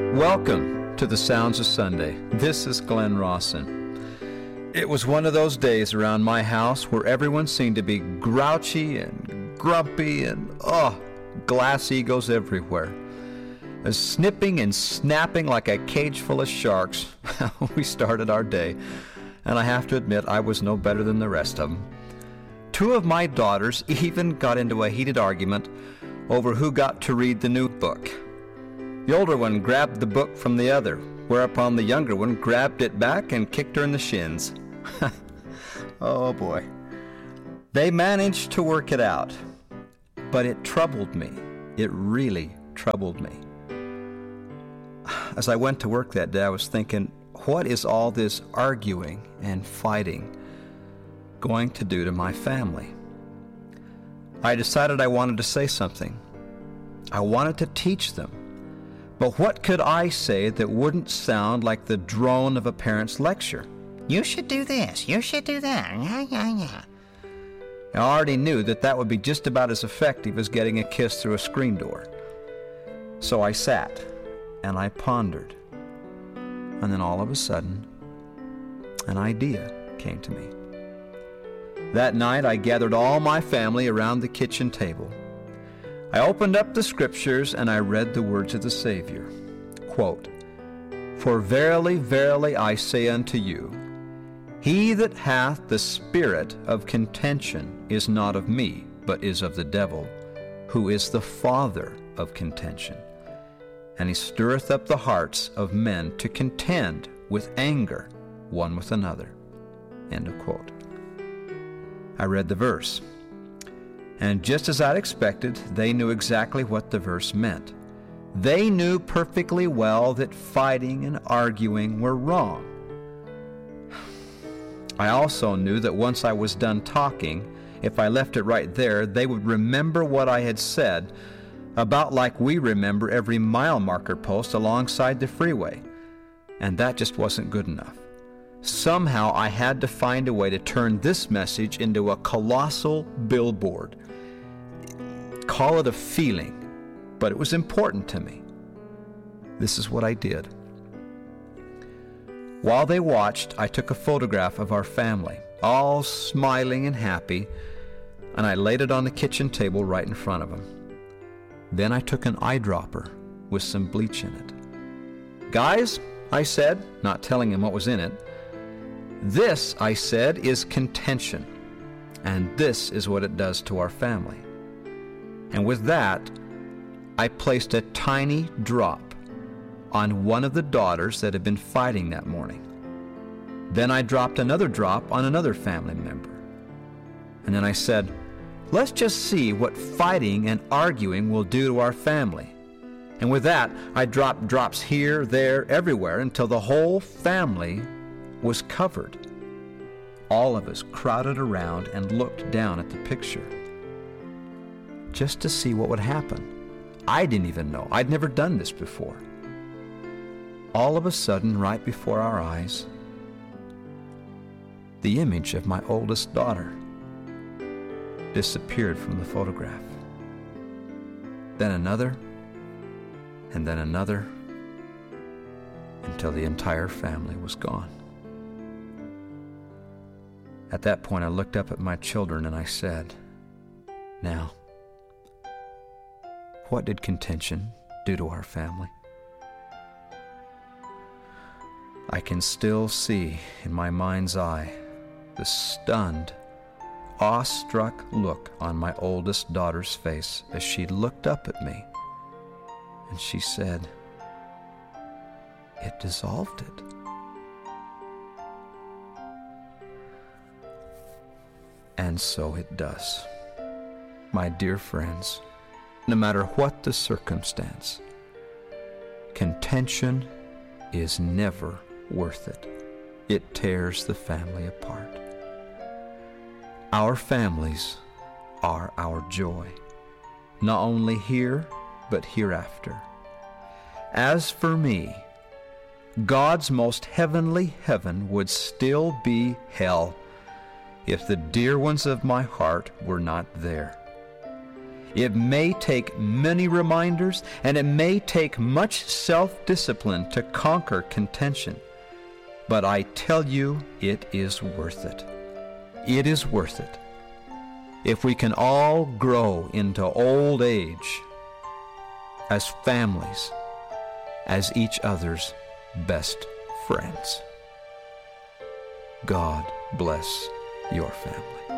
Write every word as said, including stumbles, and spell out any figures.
Welcome to the Sounds of Sunday. This is Glenn Rawson. It was one of those days around my house where everyone seemed to be grouchy and grumpy and, oh, glass egos everywhere. As snipping and snapping like a cage full of sharks, we started our day, and I have to admit I was no better than the rest of them. Two of my daughters even got into a heated argument over who got to read the new book. The older one grabbed the book from the other, whereupon the younger one grabbed it back and kicked her in the shins. Oh boy. They managed to work it out, but it troubled me. It really troubled me. As I went to work that day, I was thinking, what is all this arguing and fighting going to do to my family? I decided I wanted to say something. I wanted to teach them. But what could I say that wouldn't sound like the drone of a parent's lecture? You should do this. You should do that. Yeah, yeah, yeah. I already knew that that would be just about as effective as getting a kiss through a screen door. So I sat and I pondered. And then all of a sudden, an idea came to me. That night I gathered all my family around the kitchen table. I opened up the scriptures and I read the words of the Savior. Quote, "For verily, verily, I say unto you, he that hath the spirit of contention is not of me, but is of the devil, who is the father of contention. And he stirreth up the hearts of men to contend with anger one with another." End of quote. I read the verse. And just as I'd expected, they knew exactly what the verse meant. They knew perfectly well that fighting and arguing were wrong. I also knew that once I was done talking, if I left it right there, they would remember what I had said, about like we remember every mile marker post alongside the freeway. And that just wasn't good enough. Somehow I had to find a way to turn this message into a colossal billboard. Call it a feeling, but it was important to me. This is what I did. While they watched, I took a photograph of our family, all smiling and happy, and I laid it on the kitchen table right in front of them. Then I took an eyedropper with some bleach in it. "Guys," I said, not telling them what was in it, "this," I said, "is contention, and this is what it does to our family." And with that, I placed a tiny drop on one of the daughters that had been fighting that morning. Then I dropped another drop on another family member. And then I said, "Let's just see what fighting and arguing will do to our family." And with that, I dropped drops here, there, everywhere until the whole family was covered. All of us crowded around and looked down at the picture, just to see what would happen. I didn't even know. I'd never done this before. All of a sudden, right before our eyes, the image of my oldest daughter disappeared from the photograph. Then another, and then another, until the entire family was gone. At that point, I looked up at my children and I said, "Now, what did contention do to our family?" I can still see in my mind's eye the stunned, awestruck look on my oldest daughter's face as she looked up at me and she said, "It dissolved it." And so it does. My dear friends, no matter what the circumstance, contention is never worth it. It tears the family apart. Our families are our joy, not only here, but hereafter. As for me, God's most heavenly heaven would still be hell if the dear ones of my heart were not there. It may take many reminders, and it may take much self-discipline to conquer contention. But I tell you, it is worth it. It is worth it. If we can all grow into old age as families, as each other's best friends. God bless your family.